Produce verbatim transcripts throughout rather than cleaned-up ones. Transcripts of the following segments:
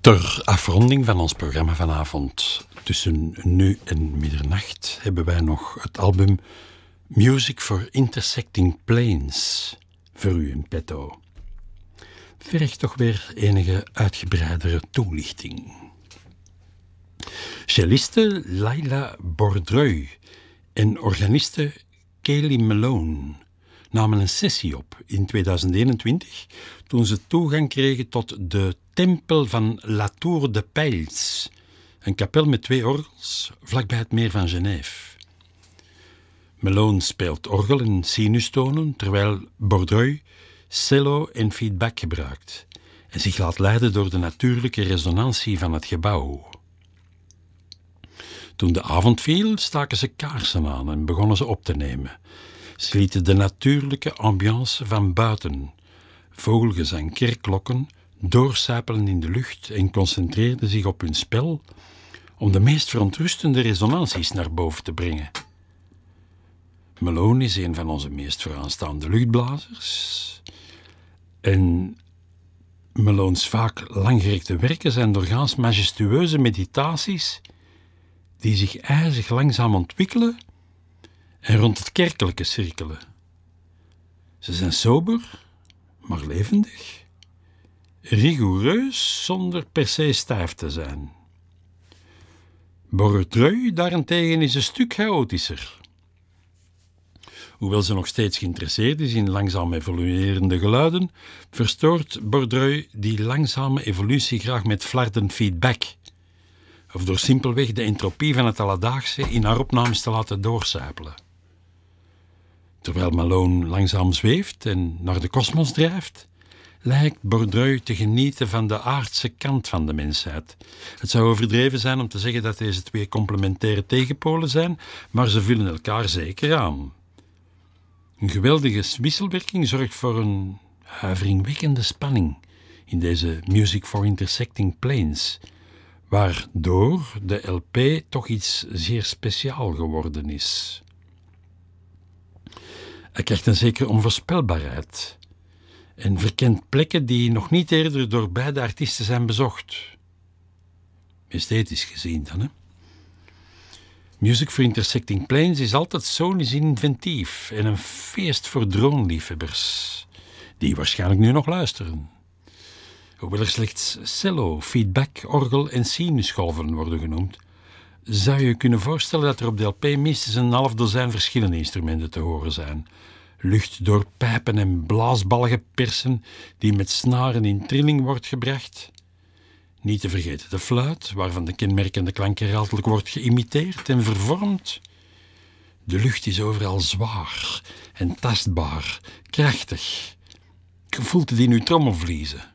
Ter afronding van ons programma vanavond, tussen nu en middernacht, hebben wij nog het album Music for Intersecting Planes voor u in petto. Vergt toch weer enige uitgebreidere toelichting. Celliste Laila Bordreu en organiste Kaylee Malone namen een sessie op in tweeduizend eenentwintig toen ze toegang kregen tot de Tempel van La Tour de Peils, een kapel met twee orgels vlakbij het meer van Genève. Malone speelt orgel en sinustonen, terwijl Bordreu cello en feedback gebruikt en zich laat leiden door de natuurlijke resonantie van het gebouw. Toen de avond viel, staken ze kaarsen aan en begonnen ze op te nemen. Ze lieten de natuurlijke ambiance van buiten, vogelgezang, kerkklokken, doorcijpelen in de lucht en concentreerden zich op hun spel om de meest verontrustende resonanties naar boven te brengen. Malone is een van onze meest vooraanstaande luchtblazers en Malone's vaak langgerekte werken zijn doorgaans majestueuze meditaties die zich ijzig langzaam ontwikkelen en rond het kerkelijke cirkelen. Ze zijn sober, maar levendig, rigoureus zonder per se stijf te zijn. Bordreu daarentegen is een stuk chaotischer. Hoewel ze nog steeds geïnteresseerd is in langzaam evoluerende geluiden, verstoort Bordreu die langzame evolutie graag met flarden feedback, of door simpelweg de entropie van het alledaagse in haar opnames te laten doorcijpelen. Terwijl Malone langzaam zweeft en naar de kosmos drijft, lijkt Bordreu te genieten van de aardse kant van de mensheid. Het zou overdreven zijn om te zeggen dat deze twee complementaire tegenpolen zijn, maar ze vullen elkaar zeker aan. Een geweldige wisselwerking zorgt voor een huiveringwekkende spanning in deze Music for Intersecting Planes, waardoor de L P toch iets zeer speciaal geworden is. Hij krijgt een zekere onvoorspelbaarheid en verkent plekken die nog niet eerder door beide artiesten zijn bezocht. Esthetisch gezien dan, hè? Music for Intersecting Planes is altijd sonisch inventief en een feest voor droomliefhebbers, die waarschijnlijk nu nog luisteren. Hoewel er slechts cello, feedback, orgel en sinusgolven worden genoemd, zou je kunnen voorstellen dat er op de L P minstens een half dozijn verschillende instrumenten te horen zijn. Lucht door pijpen en blaasbalgen persen die met snaren in trilling wordt gebracht. Niet te vergeten de fluit, waarvan de kenmerkende klank herhaaldelijk wordt geïmiteerd en vervormd. De lucht is overal zwaar en tastbaar, krachtig. Je voelt het in uw trommelvliezen.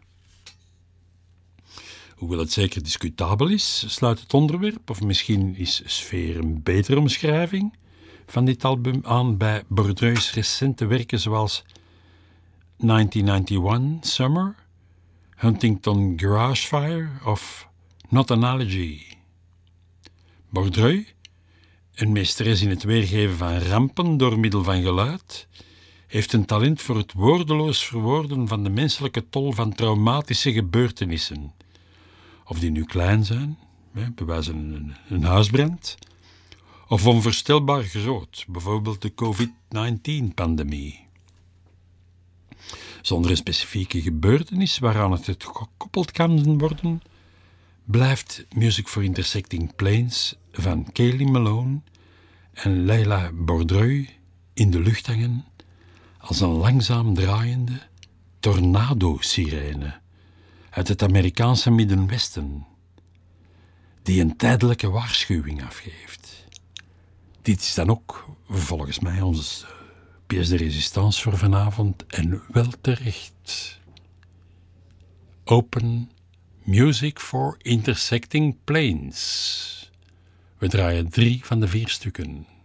Hoewel het zeker discutabel is, sluit het onderwerp, of misschien is sfeer een betere omschrijving van dit album aan bij Bordreus recente werken zoals negentien eenennegentig Summer, Huntington Garage Fire of Not an Allergy. Bordreu, een meesteres in het weergeven van rampen door middel van geluid, heeft een talent voor het woordeloos verwoorden van de menselijke tol van traumatische gebeurtenissen. Of die nu klein zijn, bij wijze van een, een huisbrand, of onvoorstelbaar groot, bijvoorbeeld de covid negentien pandemie. Zonder een specifieke gebeurtenis waaraan het gekoppeld kan worden, blijft Music for Intersecting Planes van Kaylee Malone en Laila Bordreu in de lucht hangen als een langzaam draaiende tornado-sirene uit het Amerikaanse Middenwesten, die een tijdelijke waarschuwing afgeeft. Dit is dan ook, volgens mij, onze pièce de résistance voor vanavond, en wel terecht. Open Music for Intersecting Planes. We draaien drie van de vier stukken.